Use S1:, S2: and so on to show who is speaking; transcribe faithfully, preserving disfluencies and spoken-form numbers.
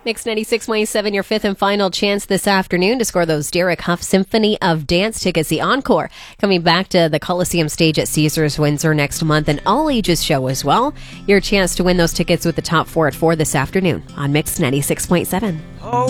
S1: Mix ninety-six point seven, your fifth and final chance this afternoon to score those Derek Huff Symphony of Dance tickets, the encore, coming back to the Coliseum stage at Caesars Windsor next month, an all-ages show as well. Your chance to win those tickets with the top four at four this afternoon on Mix ninety-six point seven.
S2: Oh.